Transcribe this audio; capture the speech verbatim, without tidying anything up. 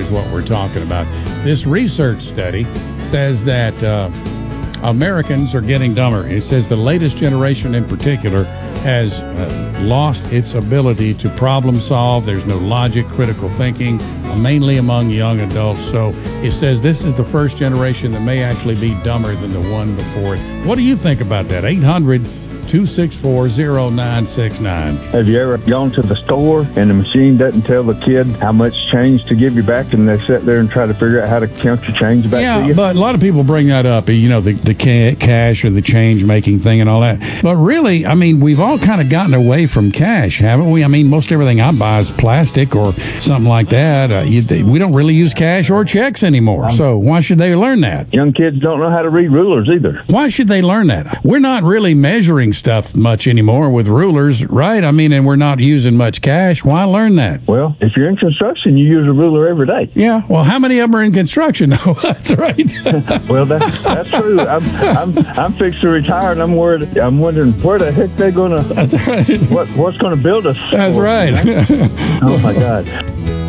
is what we're talking about. This research study says that uh, Americans are getting dumber. It says the latest generation in particular has uh, lost its ability to problem solve. There's no logic, critical thinking, uh, mainly among young adults. So it says this is the first generation that may actually be dumber than the one before it. What do you think about that? eight hundred, two six four, zero nine six nine. Have you ever gone to the store and the machine doesn't tell the kid how much change to give you back, and they sit there and try to figure out how to count your change back yeah, to you? But a lot of people bring that up, you know, the, the ca- cash or the change making thing and all that. But really, I mean, we've all kind of gotten away from cash, haven't we? I mean, most everything I buy is plastic or something like that. Uh, you, we don't really use cash or checks anymore. So why should they learn that? Young kids don't know how to read rulers either. Why should they learn that? We're not really measuring stuff much anymore with rulers, right? I mean, and we're not using much cash. Why learn that? Well, if you're in construction, you use a ruler every day. Yeah. Well, how many of them are in construction? No, that's right. Well, that's that's true. I'm I'm I'm fixed to retire, and I'm worried. I'm wondering where the heck they're gonna. That's right. What what's gonna build us? That's for, right. Oh my God.